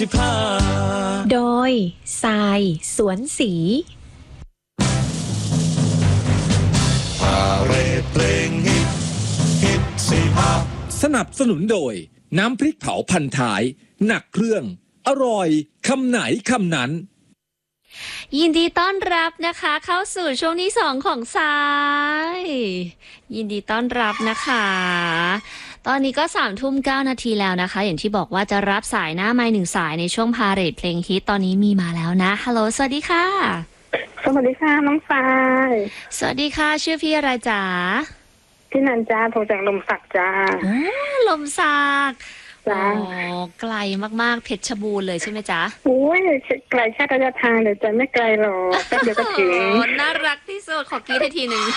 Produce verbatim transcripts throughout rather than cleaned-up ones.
โดยทรายสวนสีพาเรดเพลงฮิตฮิตสิฮะสนับสนุนโดยน้ำพริกเผาพันท้ายหนักเครื่องอร่อยคำไหนคำนั้นยินดีต้อนรับนะคะเข้าสู่ช่วงที่สองของสายยินดีต้อนรับนะคะตอนนี้ก็สามทุ่มเก้านาทีแล้วนะคะอย่างที่บอกว่าจะรับสายหน้าไมค์หนึ่งสายในช่วงพาเรดเพลงฮิตตอนนี้มีมาแล้วนะฮัลโหลสวัสดีค่ะสวัสดีค่ะน้องทรายสวัสดีค่ะชื่อพี่อะไรจ๋าพี่นันจ้าโทรจากลมสักจ้าอ๋อลมสักจ้าอ๋อไกลมากๆเพชรบูรณ์เลยใช่ไหมจ๊ะโอ้ยไกลแค่ระยะทางเดี๋ยวจะไม่ไกลหรอกแป๊บเดียวก็ถึงน่ารักที่สุดขอกรี๊ดให้ทีหนึ่ง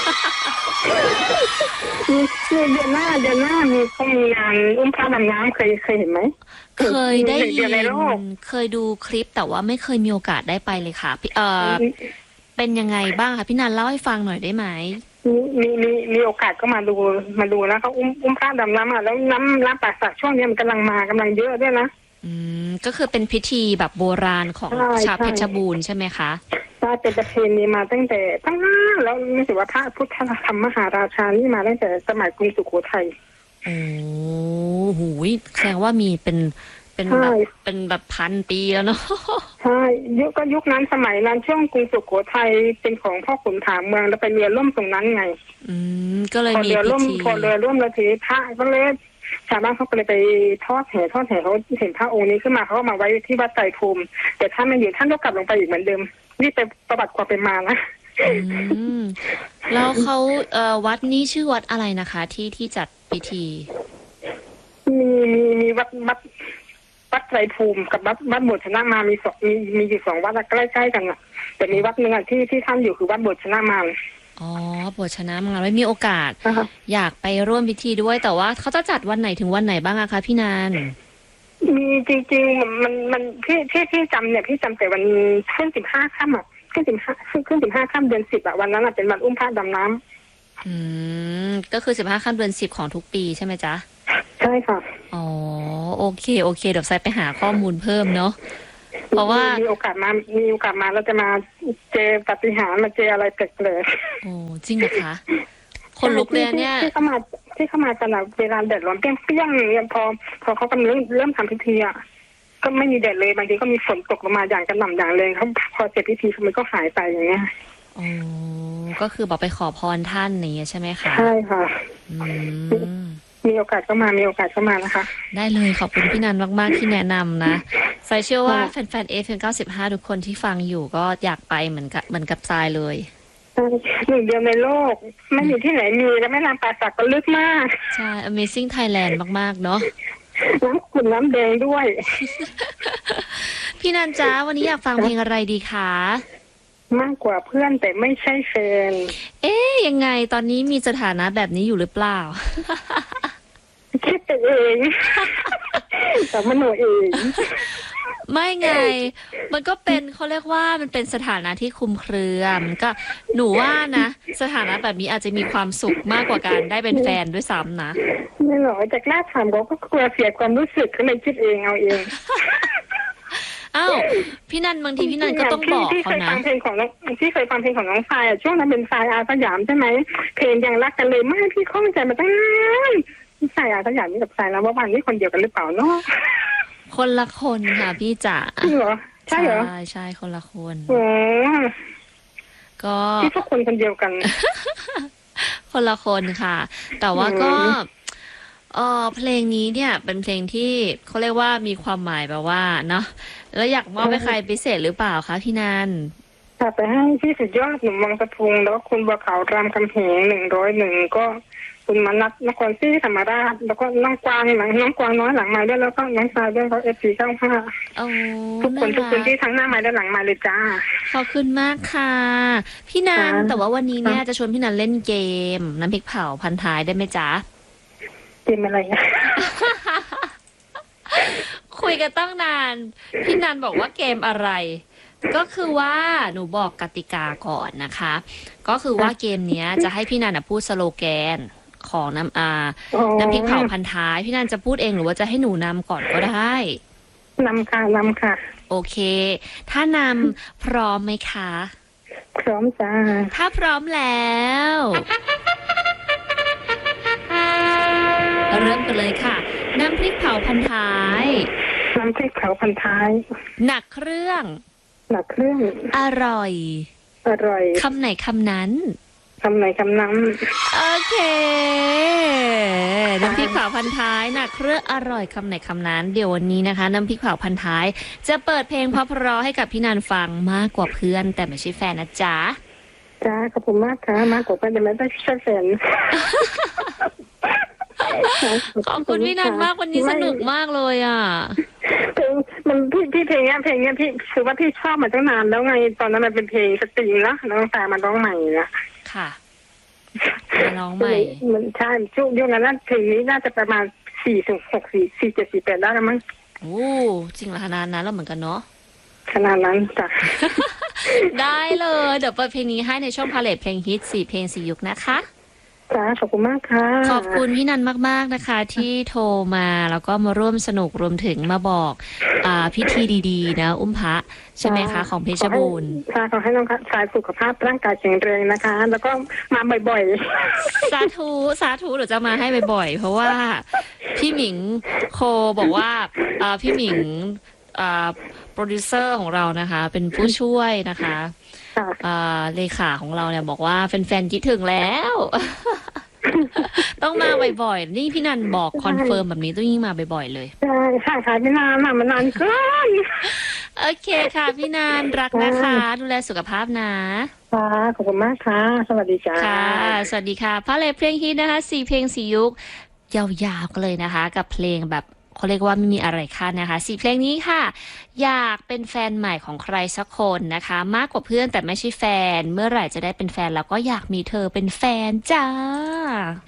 มีเดือนหน้าเดือนหน้ามีเขามีงานอุ้มพระดำน้ำเคยเคยเห็นไหมเคยได้ยินเคยดูคลิปแต่ว่าไม่เคยมีโอกาสได้ไปเลยค่ะเออเป็นยังไงบ้างคะพี่นันเล่าให้ฟังหน่อยได้ไหมมีมีมีมีโอกาสก็มาดูมาดูแล้วเขาอุ้มอุ้มพระดำน้ำอ่ะแล้วน้ำน้ำป่าสักช่วงนี้มันกำลังมากำลังเยอะด้วยนะอืมก็คือเป็นพิธีแบบโบราณของชาวเพชรบูรณ์ใช่ไหมคะใช่เป็นประเพณีมาตั้งแต่ตั้งนานแล้วไม่ใช่ว่าพระพุทธธรรมมหาราชานี่มาตั้งแต่สมัยกรุงสุโขทัยโอ้โหแสดงว่ามีเป็นเป็นแบบเป็นแบบพันปีแล้วเนาะใช่ยุคก็ยุคนั้นสมัยนั้นช่วงกรุงสุโขทัยเป็นของพ่อขุนผาเมืองแล้วไปเรือล่มตรงนั้นไงอืมก็เลยมีพิธีพอเรือล่มแล้วทีพระก็เลยชาวบ้านเขาก็เลยไปทอดแห่ทอดแห่เขาเห็นพระองค์นี้ขึ้นมาเขาก็มาไว้ที่วัดไตรภูมิแต่ท่านไม่อยู่ท่านก็กลับลงไปอีกเหมือนเดิมนี่เป็นประวัติความเป็นมานะอืมแล้วเขาเอ่อวัดนี้ชื่อวัดอะไรนะคะที่ที่จัดพิธีมีมีมีวัดวัดวัดไตรภูมิกับวัดวัดโบสถ์ชนะมามีสองมีมีอยู่สองวัดใกล้ๆกันอ่ะแต่มีวัดหนึ่งอ่ะที่ที่ท่านอยู่คือวัดโบสถ์ชนะมาอ๋อโบสถ์ชนะมาไม่มีโอกาสอยากไปร่วมพิธีด้วยแต่ว่าเขาจะจัดวันไหนถึงวันไหนบ้างอะคะพี่นานมีจริงๆมันมันพี่พี่พี่จำเนี่ยพี่จำแต่วันขึ้นสิบห้าค่ำอ่ะขึ้นสิบห้าขึ้นสิบห้าค่ำเดือนสิบอ่ะวันนั้นอ่ะเป็นวันอุ้มพระดำน้ำอืมก็คือสิบห้าค่ำเดือนสิบของทุกปีใช่ไหมจ๊ะใช่ค่ะอ๋อโอเคโอเคเดี๋ยวไซไปหาข้อมูลเพิ่มเนาะเพราะว่ามีโอกาสมามีโอกาสมาเราจะมาเจอปาฏิหาริย์มาเจออะไรแปลกๆโอ้จริงเหรอคะคนลุกเลยเนี่ยที่เข้ามาที่เข้ามาตลอดเวลาแดดร้อนเปรี้ยงๆเนี่ยพอพอเขากำลังเริ่มทำพิธีอ่ะก็ไม่มีแดดเลยบางทีก็มีฝนตกลงมาอย่างกระหน่ำอย่างเลยเขาพอเสร็จพิธีมันก็หายไปอย่างเงี้ยอ๋อก็คือบอกไปขอพรท่านอย่างเงี้ยใช่ไหมคะใช่ค่ะอืมมีโอกาสก็มามีโอกาสก็มานะคะได้เลยขอบคุณพี่นันมากๆที่แนะนำนะทรายเชื่อว่าแฟนๆ เอ เอฟ เอ็ม เก้าสิบห้าทุกคนที่ฟังอยู่ก็อยากไปเหมือนกับเหมือนกับทรายเลยหนึ่งเดียวในโลกไม่มีที่ไหนมีและแม่น้ำป่าสักก็ลึกมากใช่ Amazing Thailand มากๆเนาะน้ำขุ่นน้ำแดงด้วยพี่นันจ้าวันนี้อยากฟังเพลงอะไรดีคะมากกว่าเพื่อนแต่ไม่ใช่แฟนเอ๊ยยังไงตอนนี้มีสถานะแบบนี้อยู่หรือเปล่าคิดไปเองแต่มโนเองไม่ไงมันก็เป็นเขาเรียกว่ามันเป็นสถานะที่คุมเครือมันก็หนูว่านะสถานะแบบนี้อาจจะมีความสุขมากกว่าการได้เป็นแฟนด้วยซ้ำนะไม่หรอกจากหน้าถามเขาก็กลัวเสียความรู้สึกก็เลยคิดเองเอาเองอ้าวพี่นันบางทีพี่นันก็ต้องบอกเขานะที่เคยฟังเพลงของน้องที่เคยฟังเพลงของน้องทรายอ่ะช่วงนั้นเป็นทรายอาสยามใช่ไหมเพลงยังรักกันเลยไม่พี่ข้องใจมาตั้งนานทรายอาสยามนี่กับทรายแล้วว่าวันนี้คนเดียวกันหรือเปล่าเนาะคนละคนค่ะพี่จ๋าจริงเหรอใช่เหรอใช่ใช่คนละคนอ๋อก็ที่ทุกคนคนเดียวกันคนละคนค่ะแต่ว่าก็เออเพลงนี้เนี่ยเป็นเพลงที่เขาเรียกว่ามีความหมายแบบว่าเนาะแล้วอยากมอบให้ใครพิเศษหรือเปล่าคะพี่นันค่ะไปให้พี่สุดยอดหนุ่มวังสะพุงแล้วคุณบัวขาวรามคำแหงหนึ่งร้อยหนึ่งก็คุณมนัสนครศรีธรรมราชแล้วก็น้องกวางหลังน้องกวางน้อยหลังไม้ด้วยแล้วก็น้องชายด้วยเขาเอฟซีเก้าห้าทุกคนทุกคนที่ทั้งหน้าไม้และหลังไม้เลยจ้าขอบคุณมากค่ะพี่นันแต่ว่าวันนี้เนี่ยจะชวนพี่นันเล่นเกมน้ำพริกเผาพันท้ายได้ไหมจ๊ะเกมอะไรอ่ะคุยกันตั้งนานพี่นันบอกว่าเกมอะไรก็คือว่าหนูบอกกติกาก่อนนะคะก็คือว่าเกมนี้จะให้พี่นันพูดสโลแกนของน้ำอาน้ำพริกเผาพันท้ายพี่นันจะพูดเองหรือว่าจะให้หนูนำก่อนก็ได้นำค่ะนำค่ะโอเค ถ้านำพร้อมไหมคะพร้อมจ้าถ้าพร้อมแล้ว เริ่มกันเลยค่ะน้ำพริกเผาพันท้ายน้ำพริกเผาพันท้ายหนักเครื่องหนักเครื่องอร่อยอร่อยคำไหนคำนั้นคำไหนคำนั้นโอเคน้ำพริกเผาพันท้ายหนักเครื่องอร่อยคำไหนคำนั้นเดี๋ยววันนี้นะคะน้ำพริกเผาพันท้าย จะเปิดเพลงเพราะๆให้กับพี่นันฟังมากกว่าเพื่อน แต่ไม่ใช่แฟนนะจ๊ะจ้าขอบคุณมากค่ะมากกว่าก็จะไม่ได้ใช่แฟนขอบคุณพี่นันมากวันนี้สนุกมากเลยอ่ะเพลงมันพี่พี่เพลงเนี้ยเพลงเนี้ยพี่คือว่าพี่ชอบมาตั้งนานแล้วไงตอนนั้นมันเป็นเพลงสตริงนะน้องแต่มันร้องใหม่นะค่ะมาร้องใหม่มันใช่ช่วงยุคนั้นเพลงนี้น่าจะประมาณสี่ถึงหกสี่สี่เจ็ดสี่แปดได้แล้วมั้งโอ้จริงเหรอขนาดนั้นแล้วเหมือนกันเนาะขนาดนั้นจ้ะได้เลยเดี๋ยวเปิดเพลงนี้ให้ในช่วงพาเลทเพลงฮิตสี่เพลงสี่ยุคนะคะจ้าขอบคุณมากค่ะขอบคุณพี่นันมากๆนะคะ ที่โทรมาแล้วก็มาร่วมสนุกรวมถึงมาบอกอ่าพิธีดีๆนะอุ้มพระใช่ไหมคะของเพชรบูรณ์ค่ะขอให้น้องชายสุขภาพร่างกายแข็งแรงนะคะ แล้วก็มาบ่อยสาธุสาธุเดี๋ยวจะมาให้บ่อยๆ เพราะว่าพี่หมิงโคบอกว่าอ่าพี่หมิงอ่าโปรดิวเซอร์ของเรานะคะ เป็นผู้ช่วยนะคะๆค่ะอ่าเลขาของเราเนี่ยบอกว่าแฟนๆคิดถึงแล้ว ต้องมาบ่อยๆ นี่พี่นันบอกคอนเฟิร์มแบบนี้ต้องยิ่งมาบ่อยๆเลยใช่ค่ะขายไม่นานน่ะมันนานเกินโอเคค่ะพี่นันรักนะคะ ดูแลสุขภาพนะค่ะขอบคุณมากค่ะ สวัสดีจ้าค่ะ สวัสดีค่ะพาเลทเพลงฮิตนะคะสี่เพลงสี่ยุคยาวๆกันเลยนะคะ กับเพลงแบบเขาเรียกว่าไม่มีอะไรขั้นนะคะสี่เพลงนี้ค่ะ อยากเป็นแฟนใหม่ของใครสักคนนะคะ มากกว่าเพื่อนแต่ไม่ใช่แฟน เมื่อไหร่จะได้เป็นแฟนแล้วก็อยากมีเธอเป็นแฟนจ้า